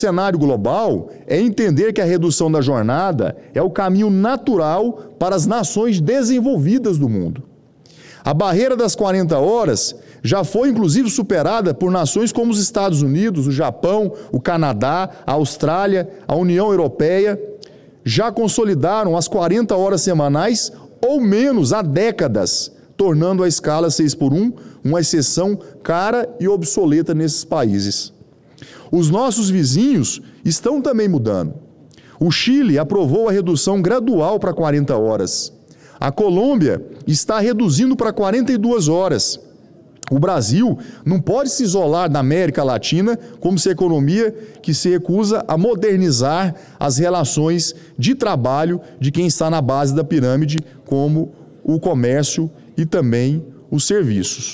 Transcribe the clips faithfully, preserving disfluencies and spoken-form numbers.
cenário global é entender que a redução da jornada é o caminho natural para as nações desenvolvidas do mundo. A barreira das quarenta horas já foi inclusive superada por nações como os Estados Unidos, o Japão, o Canadá, a Austrália, a União Europeia, já consolidaram as quarenta horas semanais ou menos há décadas, tornando a escala seis por um uma exceção cara e obsoleta nesses países. Os nossos vizinhos estão também mudando. O Chile aprovou a redução gradual para quarenta horas. A Colômbia está reduzindo para quarenta e duas horas. O Brasil não pode se isolar da América Latina como se a economia que se recusa a modernizar as relações de trabalho de quem está na base da pirâmide, como o comércio e também os serviços.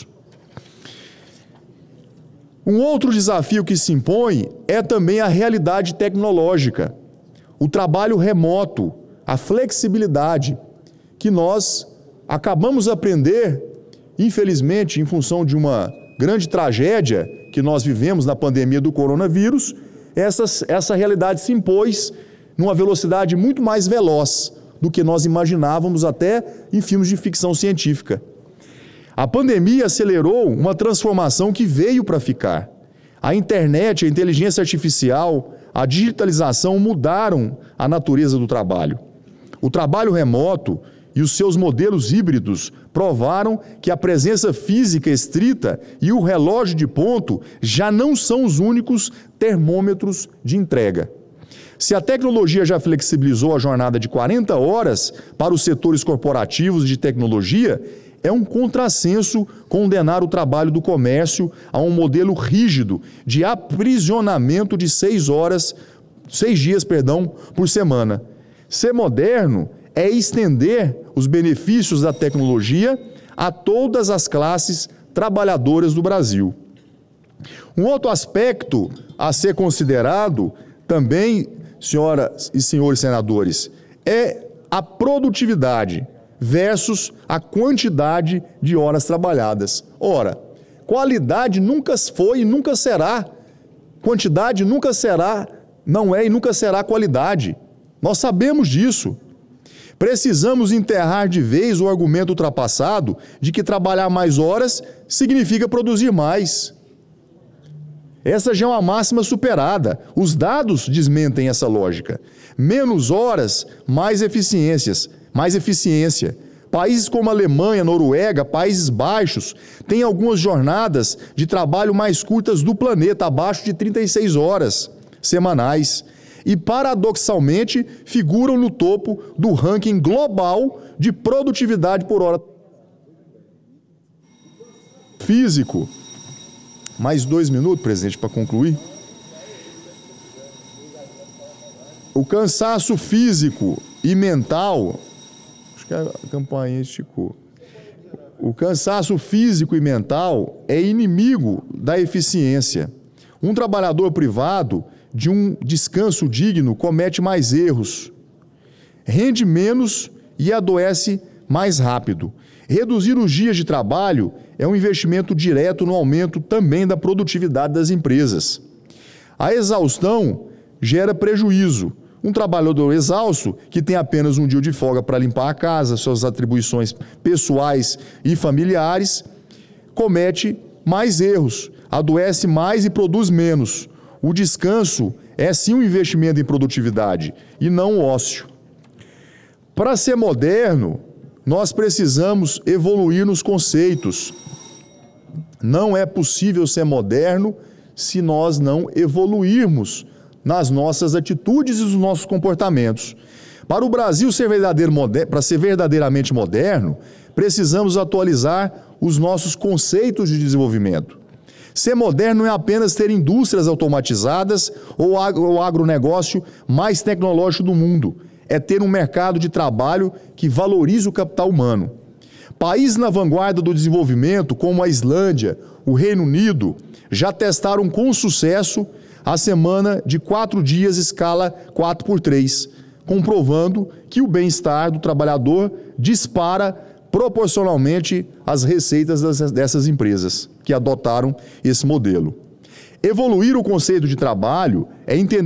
Um outro desafio que se impõe é também a realidade tecnológica, o trabalho remoto, a flexibilidade, que nós acabamos de aprender, infelizmente, em função de uma grande tragédia que nós vivemos na pandemia do coronavírus, essa, essa realidade se impôs numa velocidade muito mais veloz do que nós imaginávamos até em filmes de ficção científica. A pandemia acelerou uma transformação que veio para ficar. A internet, a inteligência artificial, a digitalização mudaram a natureza do trabalho. O trabalho remoto e os seus modelos híbridos provaram que a presença física estrita e o relógio de ponto já não são os únicos termômetros de entrega. Se a tecnologia já flexibilizou a jornada de quarenta horas para os setores corporativos de tecnologia, é um contrassenso condenar o trabalho do comércio a um modelo rígido de aprisionamento de seis horas, seis dias, perdão, por semana. Ser moderno é estender os benefícios da tecnologia a todas as classes trabalhadoras do Brasil. Um outro aspecto a ser considerado também, senhoras e senhores senadores, é a produtividade versus a quantidade de horas trabalhadas. Ora, qualidade nunca foi e nunca será. Quantidade nunca será, não é e nunca será qualidade. Nós sabemos disso. Precisamos enterrar de vez o argumento ultrapassado de que trabalhar mais horas significa produzir mais. Essa já é uma máxima superada. Os dados desmentem essa lógica. Menos horas, mais eficiências, mais eficiência. Países como a Alemanha, Noruega, Países Baixos, têm algumas jornadas de trabalho mais curtas do planeta, abaixo de trinta e seis horas semanais. E, paradoxalmente, figuram no topo do ranking global de produtividade por hora. Físico. Mais dois minutos, presidente, para concluir. O cansaço físico e mental, acho que a campainha esticou. O cansaço físico e mental é inimigo da eficiência. Um trabalhador privado de um descanso digno comete mais erros, rende menos e adoece mais rápido. Reduzir os dias de trabalho é um investimento direto no aumento também da produtividade das empresas. A exaustão gera prejuízo. Um trabalhador exausto, que tem apenas um dia de folga para limpar a casa, suas atribuições pessoais e familiares, comete mais erros, adoece mais e produz menos. O descanso é sim um investimento em produtividade e não ócio. Para ser moderno, nós precisamos evoluir nos conceitos. Não é possível ser moderno se nós não evoluirmos nas nossas atitudes e nos nossos comportamentos. Para o Brasil ser verdadeiro, para ser verdadeiramente moderno, precisamos atualizar os nossos conceitos de desenvolvimento. Ser moderno não é apenas ter indústrias automatizadas ou o agronegócio mais tecnológico do mundo. É ter um mercado de trabalho que valorize o capital humano. Países na vanguarda do desenvolvimento, como a Islândia, o Reino Unido, já testaram com sucesso a semana de quatro dias escala quatro por três, comprovando que o bem-estar do trabalhador dispara proporcionalmente às receitas das, dessas empresas que adotaram esse modelo. Evoluir o conceito de trabalho é entender